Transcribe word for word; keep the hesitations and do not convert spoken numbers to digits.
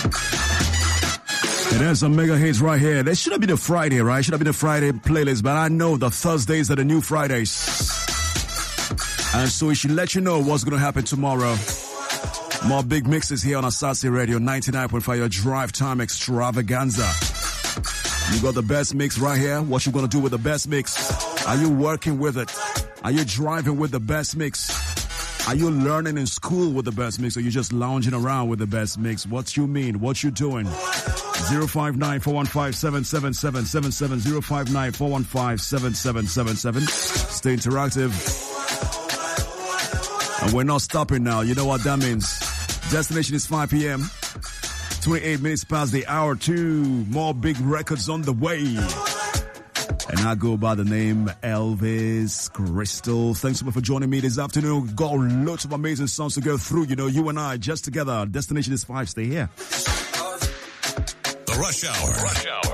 And there's some mega hits right here. There should have been a Friday, right? Should have been a Friday playlist, but I know the Thursdays are the new Fridays. And so we should let you know what's going to happen tomorrow. More big mixes here on Asase Radio ninety-nine point five, your drive time extravaganza. You got the best mix right here. What you going to do with the best mix? Are you working with it? Are you driving with the best mix? Are you learning in school with the best mix? Or are you just lounging around with the best mix? What you mean? What you doing? zero five nine, four one five, seven seven seven seven seven, zero five nine, four one five, seven seven seven seven. Stay interactive. And we're not stopping now. You know what that means. Destination is five p.m. twenty-eight minutes past the hour. Two more big records on the way. And I go by the name Elvis Crystal. Thanks so much for joining me this afternoon. We've got loads of amazing songs to go through. You know, you and I just together. Destination is five. Stay here. The Rush Hour. Rush Hour.